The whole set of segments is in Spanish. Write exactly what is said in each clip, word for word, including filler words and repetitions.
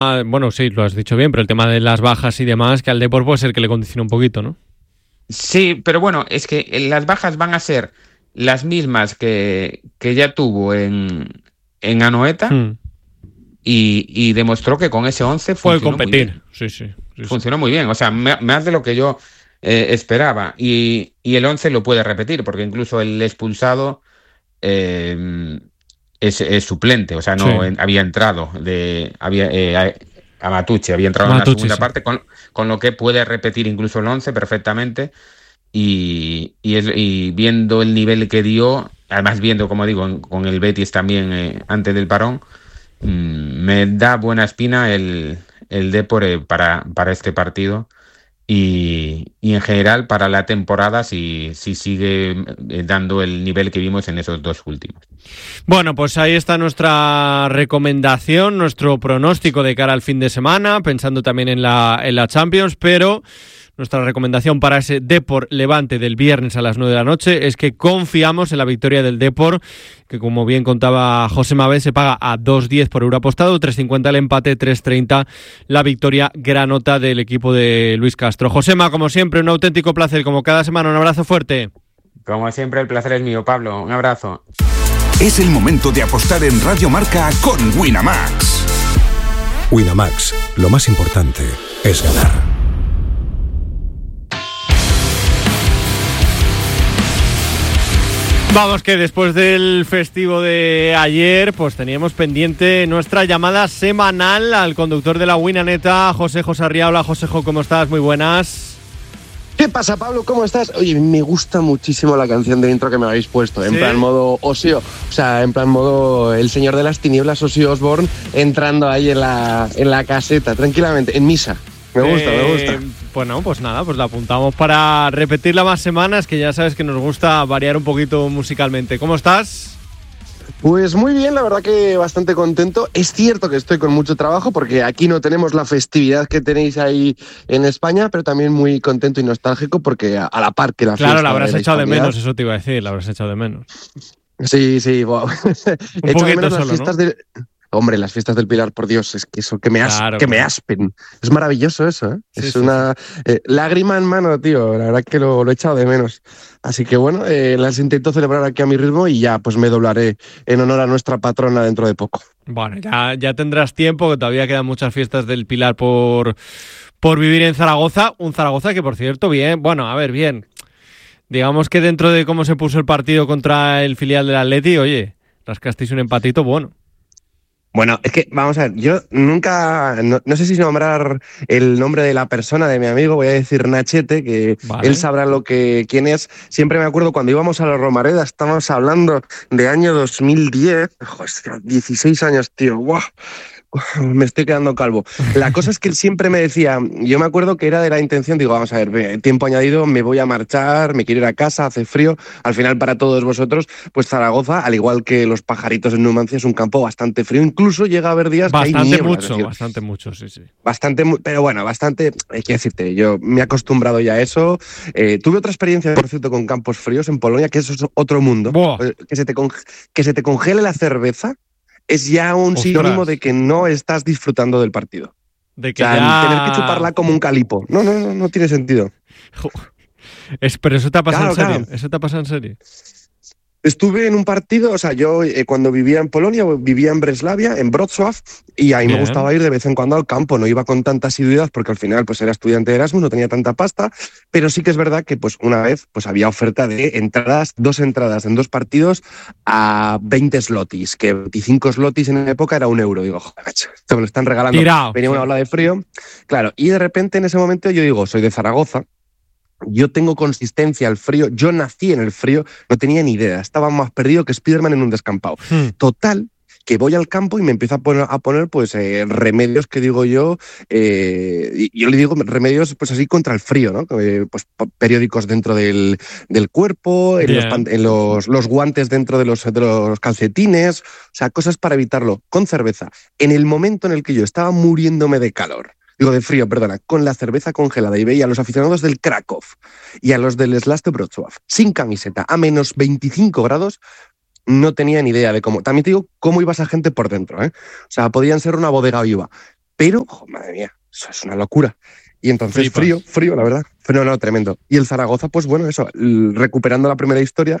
Ah, bueno, sí, lo has dicho bien, pero el tema de las bajas y demás, que al Depor puede ser que le condicione un poquito, ¿no? Sí, pero bueno, es que las bajas van a ser las mismas que, que ya tuvo en, en Anoeta Hmm. y, y demostró que con ese once Puede funcionó muy bien. competir, sí, sí. sí, sí. Funcionó muy bien, o sea, me- más de lo que yo eh, esperaba. Y, y el once lo puede repetir, porque incluso el expulsado eh, es, es suplente, o sea, no Sí. en- había entrado de había eh, a, a Matucci, había entrado en la Matucci, segunda sí. parte, con, con lo que puede repetir incluso el once perfectamente. Y, y, es- y viendo el nivel que dio, además viendo, como digo, en- con el Betis también eh, antes del parón, mm, me da buena espina el, el Depor eh, para, para este partido. Y, y en general para la temporada si, si sigue eh, dando el nivel que vimos en esos dos últimos. Bueno, pues ahí está nuestra recomendación, nuestro pronóstico de cara al fin de semana, pensando también en la, en la Champions, pero nuestra recomendación para ese Depor Levante del viernes a las nueve de la noche es que confiamos en la victoria del Depor, que como bien contaba José Mabé, se paga a dos diez por euro apostado, tres cincuenta el empate, tres treinta la victoria granota del equipo de Luis Castro. Josema, como siempre, un auténtico placer, como cada semana, un abrazo fuerte. Como siempre, el placer es mío, Pablo. Un abrazo. Es el momento de apostar en Radio Marca con Winamax. Winamax, lo más importante es ganar. Vamos, que después del festivo de ayer, pues teníamos pendiente nuestra llamada semanal al conductor de la Winaneta, José José Arriaula. Josejo, ¿cómo estás? Muy buenas. ¿Qué pasa, Pablo? ¿Cómo estás? Oye, me gusta muchísimo la canción de intro que me habéis puesto, en ¿Sí? plan modo Ozzy, o sea, en plan modo El Señor de las Tinieblas, Ozzy Osbourne, entrando ahí en la, en la caseta, tranquilamente, en misa. Me gusta, Eh, me gusta. Bueno, pues nada, pues la apuntamos para repetirla más semanas, que ya sabes que nos gusta variar un poquito musicalmente. ¿Cómo estás? Pues muy bien, la verdad que bastante contento. Es cierto que estoy con mucho trabajo porque aquí no tenemos la festividad que tenéis ahí en España, pero también muy contento y nostálgico porque a, a la par que la fiesta. Claro, la habrás de la echado de hispanidad. menos, eso te iba a decir, la habrás echado de menos. Sí, sí, wow. Un He echado de poquito menos las solo, fiestas ¿no? de... Hombre, las fiestas del Pilar, por Dios, es que eso, que me, as, Claro, que me claro. aspen. Es maravilloso eso, ¿eh? Sí, es sí, una eh, lágrima en mano, tío. La verdad que lo, lo he echado de menos. Así que bueno, eh, las intento celebrar aquí a mi ritmo y ya pues me doblaré en honor a nuestra patrona dentro de poco. Bueno, ya, ya tendrás tiempo, que todavía quedan muchas fiestas del Pilar por, por vivir en Zaragoza. Un Zaragoza que, por cierto, bien, bueno, a ver, bien. Digamos que dentro de cómo se puso el partido contra el filial del Atleti, oye, rascasteis un empatito bueno. Bueno, es que, vamos a ver, yo nunca, no, no sé si nombrar el nombre de la persona, de mi amigo, voy a decir Nachete, que Vale. él sabrá lo que, quién es. Siempre me acuerdo cuando íbamos a la Romareda, estábamos hablando de año dos mil diez, hostia, dieciséis años, tío, ¡guau! Me estoy quedando calvo. La cosa es que él siempre me decía, yo me acuerdo que era de la intención, digo, vamos a ver, tiempo añadido, me voy a marchar, me quiero ir a casa, hace frío. Al final, para todos vosotros, pues Zaragoza, al igual que los Pajaritos en Numancia, es un campo bastante frío. Incluso llega a haber días que hay Bastante niebla, mucho, es decir, bastante mucho, sí, sí. Bastante, mu- pero bueno, bastante, hay que decirte, yo me he acostumbrado ya a eso. Eh, tuve otra experiencia, por cierto, con campos fríos en Polonia, que eso es otro mundo. Buah. Eh, Que se te, conge- que se te congele la cerveza es ya un Ostras. sinónimo de que no estás disfrutando del partido. De O que sea, ya... tener que chuparla como un calipo. No, no, no, no tiene sentido. Es, pero eso te ha pasado Claro, en serio, claro. eso te ha pasado en serio. Estuve en un partido, o sea, yo eh, cuando vivía en Polonia, vivía en Breslavia, en Wrocław, y ahí Bien. me gustaba ir de vez en cuando al campo. No iba con tanta asiduidad porque al final pues era estudiante de Erasmus, no tenía tanta pasta, pero sí que es verdad que pues una vez pues había oferta de entradas, dos entradas en dos partidos a veinte zlotys, que veinticinco zlotys en la época era un euro. Digo, joder, macho, esto me lo están regalando. Tirao, Venía sí. una ola de frío, claro, y de repente en ese momento yo digo, soy de Zaragoza, yo tengo consistencia al frío, yo nací en el frío, no tenía ni idea, estaba más perdido que Spiderman en un descampado. Hmm. Total, que voy al campo y me empiezo a poner, a poner pues eh, remedios que digo yo, eh, y yo le digo remedios pues así contra el frío, ¿no? Eh, pues po- periódicos dentro del, del cuerpo, en, los, Bien. pan- en los, los guantes dentro de los, de los calcetines, o sea, cosas para evitarlo, con cerveza. En el momento en el que yo estaba muriéndome de calor, digo de frío, perdona, con la cerveza congelada y veía a los aficionados del Krakow y a los del Śląsk Wrocław sin camiseta a menos veinticinco grados, no tenía ni idea de cómo. También te digo cómo iba esa gente por dentro, ¿eh? O sea, podían ser una bodega viva. pero, oh, madre mía, eso es una locura. Y entonces Flipas. frío, frío, la verdad. No, no, tremendo. Y el Zaragoza, pues bueno, eso, recuperando la primera historia,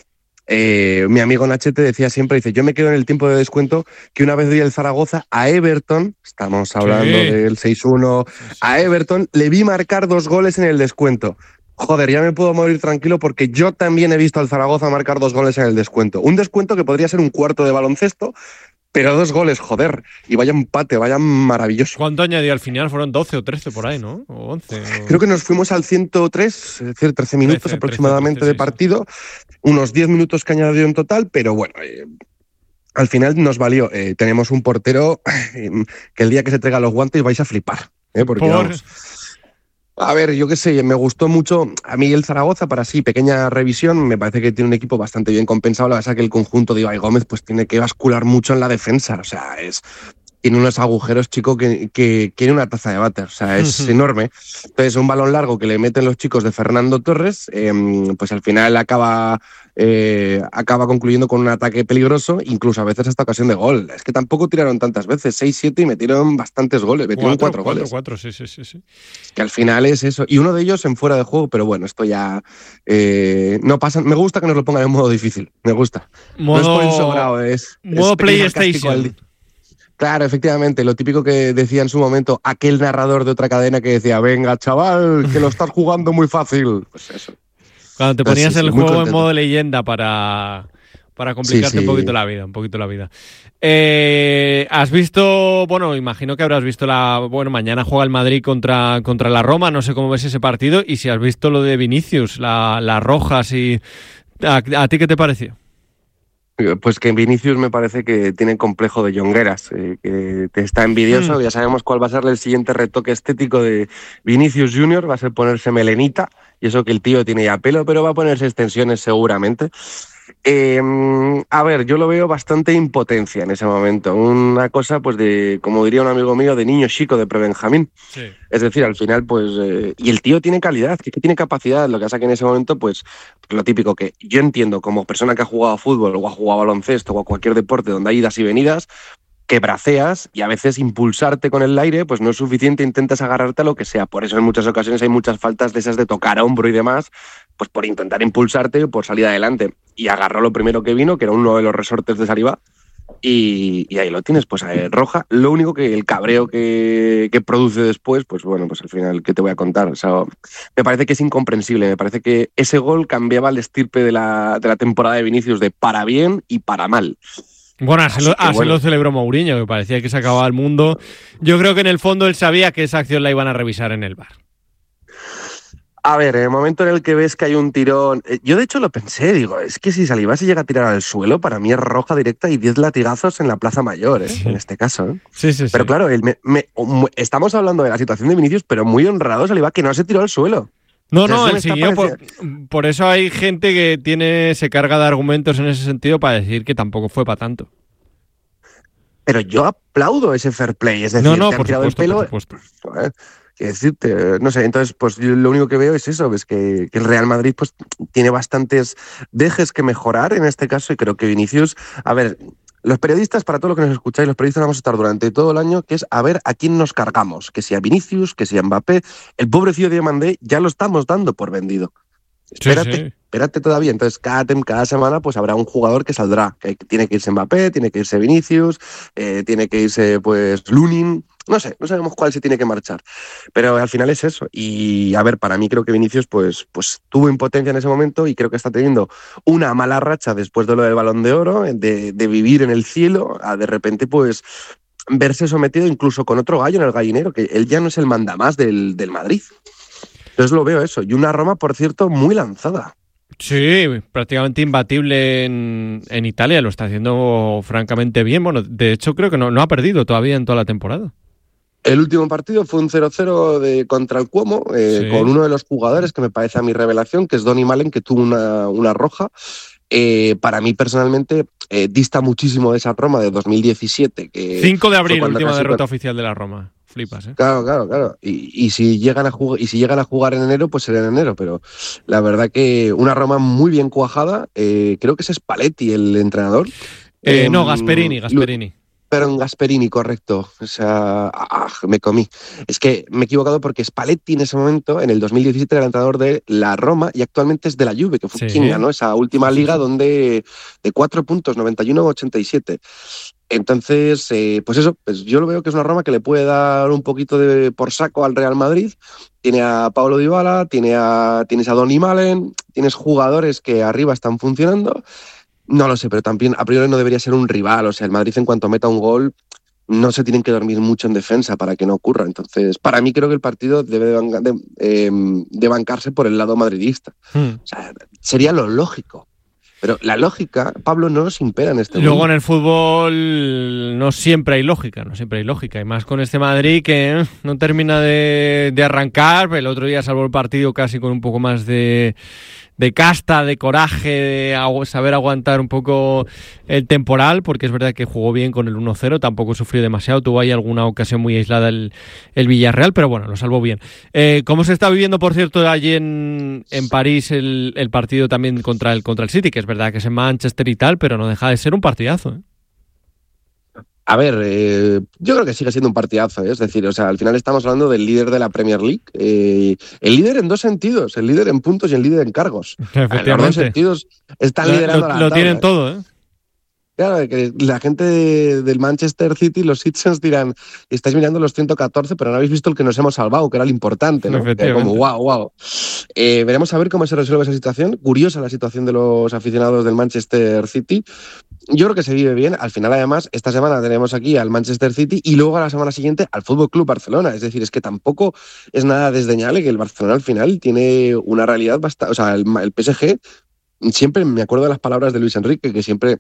eh, mi amigo Nachete decía siempre, dice, yo me quedo en el tiempo de descuento que una vez vi el Zaragoza a Everton, estamos hablando Sí. del seis uno, a Everton, le vi marcar dos goles en el descuento. Joder, ya me puedo morir tranquilo porque yo también he visto al Zaragoza marcar dos goles en el descuento. Un descuento que podría ser un cuarto de baloncesto, pero dos goles, joder. Y vaya empate, vaya maravilloso. ¿Cuánto añadió al final? Fueron doce o trece por ahí, ¿no? O once. O... Creo que nos fuimos al ciento tres, es decir, trece minutos trece, aproximadamente trece, de partido. Unos diez minutos que añadió en total, pero bueno, eh, al final nos valió. Eh, tenemos un portero eh, que el día que se traiga los guantes vais a flipar. Eh, porque Por... vamos, a ver, yo qué sé, me gustó mucho a mí el Zaragoza, para sí, pequeña revisión, me parece que tiene un equipo bastante bien compensado, la verdad es que el conjunto de Ibai Gómez pues tiene que bascular mucho en la defensa, o sea, es tiene unos agujeros, chico, que, que quiere una taza de váter, o sea, es Ujú. enorme. Entonces, un balón largo que le meten los chicos de Fernando Torres, eh, pues al final acaba, eh, acaba concluyendo con un ataque peligroso, incluso a veces hasta ocasión de gol. Es que tampoco tiraron tantas veces, seis siete y metieron bastantes goles, metieron cuatro, cuatro, goles. cuatro, sí, sí, sí, sí. Que al final es eso. Y uno de ellos en fuera de juego, pero bueno, esto ya eh, no pasa. Me gusta que nos lo pongan en modo difícil. Me gusta. Modo, no es por el sobrado, es. modo es pequeño sarcástico al- PlayStation. Claro, efectivamente, lo típico que decía en su momento aquel narrador de otra cadena que decía, venga, chaval, que lo estás jugando muy fácil. Pues eso. Cuando te Pues ponías sí, sí, el muy juego en contento. modo leyenda para, para complicarte Sí, sí. un poquito la vida, un poquito la vida. Eh, has visto, bueno, imagino que habrás visto la, bueno, mañana juega el Madrid contra, contra la Roma, no sé cómo ves ese partido, y si has visto lo de Vinicius, la, las rojas y ¿a, a ti qué te pareció? Pues que Vinicius me parece que tiene complejo de Llongueras, eh, que te está envidioso. Hmm. Ya sabemos cuál va a ser el siguiente retoque estético de Vinicius Junior, va a ser ponerse melenita, y eso que el tío tiene ya pelo, pero va a ponerse extensiones seguramente. Eh, a ver, yo lo veo bastante impotencia en ese momento. Una cosa, pues de, como diría un amigo mío, de niño chico de prebenjamín. Sí. Es decir, al final, pues... Eh, y el tío tiene calidad, que, que tiene capacidad. Lo que pasa que en ese momento, pues, lo típico que yo entiendo como persona que ha jugado a fútbol o ha jugado a baloncesto o a cualquier deporte donde hay idas y venidas, que braceas y a veces impulsarte con el aire pues no es suficiente, intentas agarrarte a lo que sea. Por eso en muchas ocasiones hay muchas faltas de esas de tocar hombro y demás, pues por intentar impulsarte o por salir adelante. Y agarró lo primero que vino, que era uno de los resortes de Saliba, y, y ahí lo tienes, pues eh, roja. Lo único que el cabreo que, que produce después, pues bueno, pues al final, ¿qué te voy a contar? O sea, me parece que es incomprensible, me parece que ese gol cambiaba el estirpe de la, de la temporada de Vinicius de para bien y para mal. Bueno, así, Así lo, que así bueno. lo celebró Mourinho, que parecía que se acababa el mundo. Yo creo que en el fondo él sabía que esa acción la iban a revisar en el V A R. A ver, en el momento en el que ves que hay un tirón... eh, Yo de hecho lo pensé, digo, es que si Saliba se llega a tirar al suelo, para mí es roja directa y diez latigazos en la Plaza Mayor, ¿eh? En este caso. ¿eh? Sí, sí, sí. Pero claro, él me- me- mu- estamos hablando de la situación de Vinicius, pero muy honrado Saliba que no se tiró al suelo. No, O sea, no, eso él me está siguió. Por, pareciendo- por eso hay gente que tiene se carga de argumentos en ese sentido para decir que tampoco fue para tanto. Pero yo aplaudo ese fair play, es decir, No, no, te han por tirado supuesto, el pelo... por supuesto. Joder, qué decirte, no sé, entonces pues yo lo único que veo es eso, es que, que el Real Madrid pues tiene bastantes dejes que mejorar en este caso y creo que Vinicius, a ver, los periodistas, para todo lo que nos escucháis, los periodistas vamos a estar durante todo el año, que es a ver a quién nos cargamos, que sea Vinicius, que sea Mbappé, el pobrecillo Diamandé ya lo estamos dando por vendido. Espérate, sí. espérate todavía. Entonces, cada, tem- cada semana pues habrá un jugador que saldrá. Que tiene que irse Mbappé, tiene que irse Vinicius, eh, tiene que irse pues Lunin. No sé, no sabemos cuál se tiene que marchar. Pero al final es eso. Y a ver, para mí creo que Vinicius pues, pues tuvo impotencia en ese momento y creo que está teniendo una mala racha después de lo del Balón de Oro, de, de vivir en el cielo, a de repente pues verse sometido incluso con otro gallo en el gallinero, que él ya no es el mandamás del, del Madrid. Entonces lo veo eso. Y una Roma, por cierto, muy lanzada. Sí, prácticamente imbatible en, en Italia, lo está haciendo francamente bien. Bueno, de hecho creo que no, no ha perdido todavía en toda la temporada. El último partido fue un cero cero de, contra el Cuomo, eh, Sí. con uno de los jugadores que me parece a mi revelación, que es Donny Malen, que tuvo una, una roja. Eh, para mí, personalmente, eh, dista muchísimo de esa Roma de dos mil diecisiete. Que cinco de fue abril, cuando última casi- derrota oficial de la Roma. Flipas, ¿eh? Claro, claro, claro. Y, y si llegan a jugar, y si llegan a jugar en enero, pues será en enero. Pero la verdad que una Roma muy bien cuajada. Eh, creo que es Spalletti el entrenador. Eh, Eh, no, Gasperini, Lu- Gasperini. Perdón, Gasperini, correcto. O sea, ah, me comí. Es que me he equivocado porque Spalletti en ese momento, en el dos mil diecisiete, era el entrenador de la Roma y actualmente es de la Juve, que fue Sí. quien ganó esa última Sí, sí, liga sí. donde de cuatro puntos, noventa y uno a ochenta y siete. Entonces, eh, pues eso, pues yo lo veo que es una Roma que le puede dar un poquito de por saco al Real Madrid. Tiene a Paulo Dybala, tiene a, tienes a Donny Malen, tienes jugadores que arriba están funcionando. No lo sé, pero también a priori no debería ser un rival. O sea, el Madrid en cuanto meta un gol no se tienen que dormir mucho en defensa para que no ocurra. Entonces, para mí creo que el partido debe de, ban- de, eh, de bancarse por el lado madridista. Hmm. O sea, sería lo lógico. Pero la lógica, Pablo, no nos impera en este Luego mundo. en el fútbol no siempre hay lógica, no siempre hay lógica. Y más con este Madrid que eh, no termina de, de arrancar. El otro día salvó el partido casi con un poco más de, de casta, de coraje, de agu- saber aguantar un poco el temporal, porque es verdad que jugó bien con el uno cero, tampoco sufrió demasiado, tuvo ahí alguna ocasión muy aislada el, el Villarreal, pero bueno, lo salvó bien. Eh, ¿Cómo se está viviendo, por cierto, allí en, en París el, el partido también contra el, contra el City? Que es verdad que es en Manchester y tal, pero no deja de ser un partidazo, ¿eh? A ver, eh, yo creo que sigue siendo un partidazo, ¿eh? Es decir, o sea, al final estamos hablando del líder de la Premier League. Eh, el líder en dos sentidos, el líder en puntos y el líder en cargos. En los dos Efectivamente. sentidos están Lo, liderando lo- la lo tabla, tienen ¿eh? todo, ¿eh? Claro, que la gente de- del Manchester City, los Citizens dirán, estáis mirando los ciento catorce, pero no habéis visto el que nos hemos salvado, que era el importante, ¿no? Que era como, Efectivamente. wow, wow. Eh, veremos a ver cómo se resuelve esa situación. Curiosa la situación de los aficionados del Manchester City. Yo creo que se vive bien. Al final, además, esta semana tenemos aquí al Manchester City y luego a la semana siguiente al Fútbol Club Barcelona. Es decir, es que tampoco es nada desdeñable que el Barcelona al final tiene una realidad bastante. O sea, el, el P S G, siempre me acuerdo de las palabras de Luis Enrique, que siempre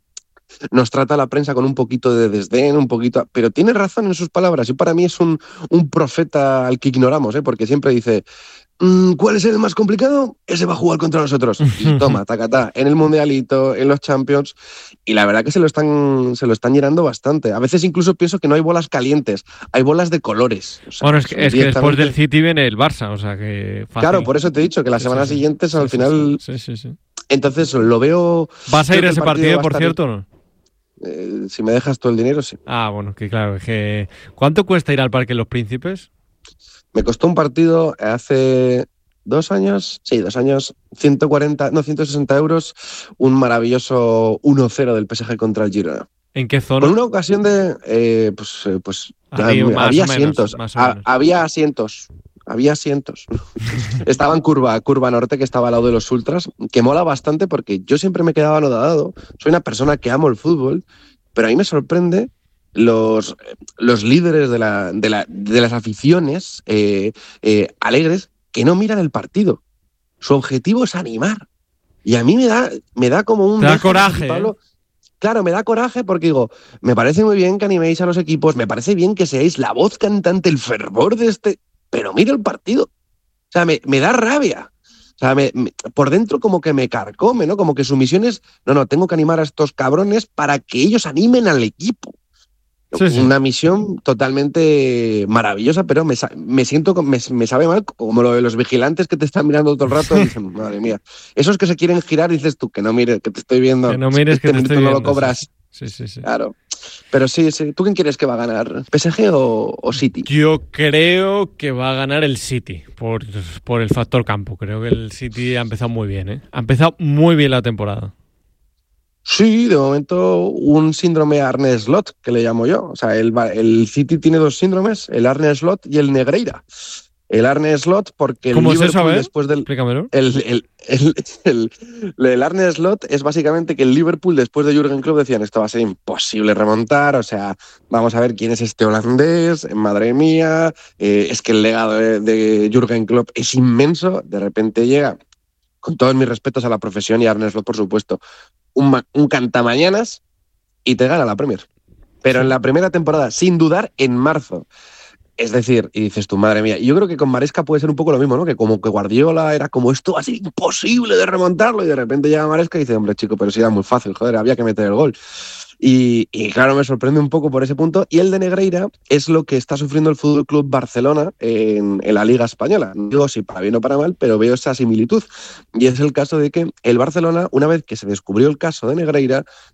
nos trata a la prensa con un poquito de desdén, un poquito. Pero tiene razón en sus palabras. Y para mí es un, un profeta al que ignoramos, ¿eh? Porque siempre dice. ¿Cuál es el más complicado? Ese va a jugar contra nosotros. Y toma, tacatá, en el Mundialito, en los Champions. Y la verdad que se lo están, se lo están llenando bastante. A veces incluso pienso que no hay bolas calientes, hay bolas de colores. O sea, Bueno, es que, es que después directamente- del City viene el Barça, o sea que fácil. Claro, por eso te he dicho que las Sí, semanas sí, sí. siguientes Sí, al sí, final. sí, sí, sí. Entonces lo veo. ¿Vas a creo ir que a el ese partido partido, va a por estar- cierto, o no? eh, si me dejas todo el dinero, sí. Ah, bueno, que claro, es que... ¿Cuánto cuesta ir al Parque Los Príncipes? Me costó un partido hace dos años, sí, dos años, ciento cuarenta, no, ciento sesenta euros, un maravilloso uno cero del P S G contra el Girona. ¿En qué zona? Por una ocasión de, eh, pues, eh, pues Arriba, ya, más había o menos, asientos, más o ha- menos. había asientos, había asientos. Estaba en curva, curva norte, que estaba al lado de los ultras, que mola bastante porque yo siempre me quedaba anodado. Soy una persona que amo el fútbol, pero a mí me sorprende los, los líderes de, la, de, la, de las aficiones eh, eh, alegres que no miran el partido. Su objetivo es animar. Y a mí me da, me da como un... Te da dejo, coraje, Pablo. Claro, me da coraje porque digo, me parece muy bien que animéis a los equipos, me parece bien que seáis la voz cantante, el fervor de este... Pero mira el partido. O sea, me, me da rabia. O sea, me, me- por dentro como que me carcome, ¿no? Como que su misión es, no, no, tengo que animar a estos cabrones para que ellos animen al equipo. Sí, sí. Una misión totalmente maravillosa, pero me, sa- me siento, co- me, me sabe mal, como lo de los vigilantes que te están mirando todo el rato y dicen, madre mía, esos que se quieren girar, dices tú, que no mires, que te estoy viendo, Que no mires este que te minuto estoy no viendo. lo cobras. Sí, sí, sí. Claro. Pero sí, sí. ¿Tú quién quieres que va a ganar? ¿P S G o, o City? Yo creo que va a ganar el City por, por el factor campo. Creo que el City ha empezado muy bien, ¿eh? Ha empezado muy bien la temporada. Sí, de momento un síndrome Arne Slot, que le llamo yo. O sea, el, va- el City tiene dos síndromes, el Arne Slot y el Negreira. El Arne Slot porque el ¿Cómo es Liverpool eso, a ver? después del... Explícamelo. El, el, el, el, el Arne Slot es básicamente que el Liverpool después de Jürgen Klopp decían esto va a ser imposible remontar, o sea, vamos a ver quién es este holandés, madre mía, eh, es que el legado de, de Jürgen Klopp es inmenso, de repente llega, con todos mis respetos a la profesión y a Arne Slot por supuesto, un, ma- un cantamañanas y te gana la Premier. Pero Sí. en la primera temporada, sin dudar, en marzo. Es decir, y dices tú, madre mía, y yo creo que con Maresca puede ser un poco lo mismo, ¿no? Que como que Guardiola era como esto así imposible de remontarlo y de repente llega Maresca y dice, hombre, chico, pero sí era muy fácil, joder, había que meter el gol. Y, y claro, me sorprende un poco por ese punto. Y el de Negreira es lo que está sufriendo el Fútbol Club Barcelona en, en la Liga Española. No digo si para bien o para mal, pero veo esa similitud. Y es el caso de que el Barcelona, una vez que se descubrió el caso de Negreira,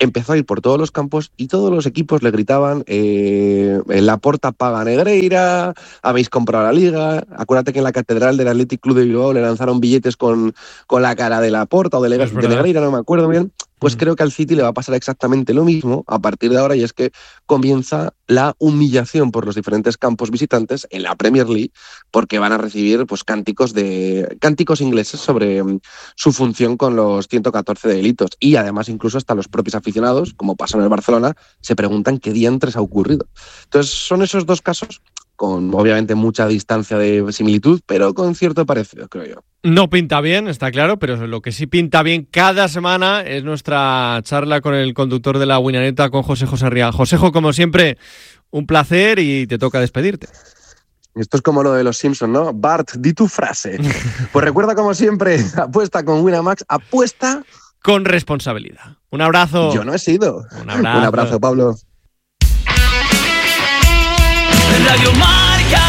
empezó a ir por todos los campos y todos los equipos le gritaban eh, Laporta paga Negreira, habéis comprado la Liga. Acuérdate que en la catedral del Athletic Club de Bilbao le lanzaron billetes con, con la cara de Laporta o de, Lega, de Negreira, no me acuerdo bien. Pues creo que al City le va a pasar exactamente lo mismo a partir de ahora, y es que comienza la humillación por los diferentes campos visitantes en la Premier League, porque van a recibir pues cánticos de cánticos ingleses sobre um, su función con los ciento catorce delitos. Y además incluso hasta los propios aficionados, como pasó en el Barcelona, se preguntan qué diantres ha ocurrido. Entonces son esos dos casos con obviamente mucha distancia de similitud, pero con cierto parecido, creo yo. No pinta bien, está claro, pero lo que sí pinta bien cada semana es nuestra charla con el conductor de la Winaneta, con José José Rial. Josejo, como siempre, un placer y te toca despedirte. Esto es como lo de los Simpsons, ¿no? Bart, di tu frase. Pues recuerda, como siempre, apuesta con Winamax, apuesta con responsabilidad. Un abrazo. Yo no he sido. Un abrazo. Un abrazo, Pablo. Radio Marca.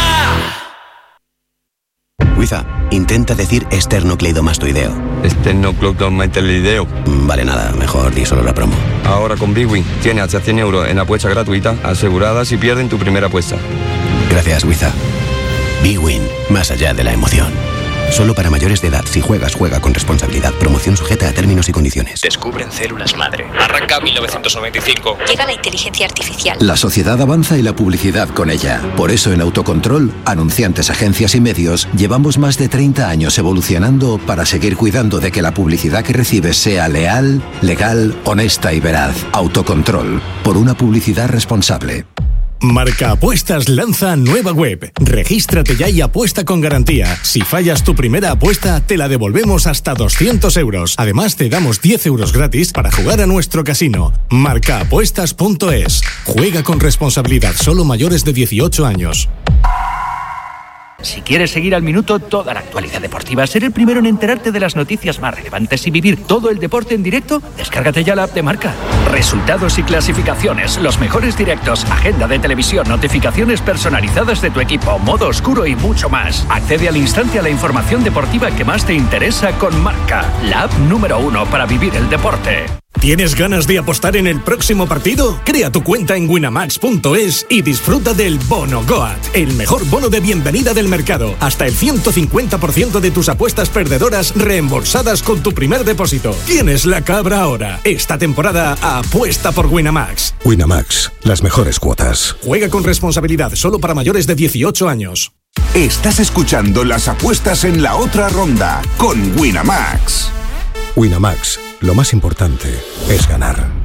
Wiza, intenta decir esternocleidomastoideo. Esternocleidomastoideo. Vale, nada, mejor di solo la promo. Ahora con Bwin tienes hasta cien euros en apuesta gratuita asegurada si pierden tu primera apuesta. Gracias, Wiza. Bwin, más allá de la emoción. Solo para mayores de edad. Si juegas, juega con responsabilidad. Promoción sujeta a términos y condiciones. Descubren células madre. Arranca mil novecientos noventa y cinco. Llega la inteligencia artificial. La sociedad avanza y la publicidad con ella. Por eso en Autocontrol, anunciantes, agencias y medios, llevamos más de treinta años evolucionando para seguir cuidando de que la publicidad que recibes sea leal, legal, honesta y veraz. Autocontrol. Por una publicidad responsable. Marca Apuestas lanza nueva web. Regístrate ya y apuesta con garantía. Si fallas tu primera apuesta, te la devolvemos hasta doscientos euros. Además, te damos diez euros gratis para jugar a nuestro casino. marca apuestas punto es. Juega con responsabilidad. Solo mayores de dieciocho años. Si quieres seguir al minuto toda la actualidad deportiva, ser el primero en enterarte de las noticias más relevantes y vivir todo el deporte en directo, descárgate ya la app de Marca. Resultados y clasificaciones, los mejores directos, agenda de televisión, notificaciones personalizadas de tu equipo, modo oscuro y mucho más. Accede al instante a la información deportiva que más te interesa con Marca, la app número uno para vivir el deporte. ¿Tienes ganas de apostar en el próximo partido? Crea tu cuenta en winamax punto es y disfruta del Bono Goat, el mejor bono de bienvenida del mercado. Hasta el ciento cincuenta por ciento de tus apuestas perdedoras reembolsadas con tu primer depósito. Tienes la cabra ahora. Esta temporada apuesta por Winamax. Winamax, las mejores cuotas. Juega con responsabilidad, solo para mayores de dieciocho años. Estás escuchando las apuestas en la otra ronda con Winamax. Winamax, lo más importante es ganar.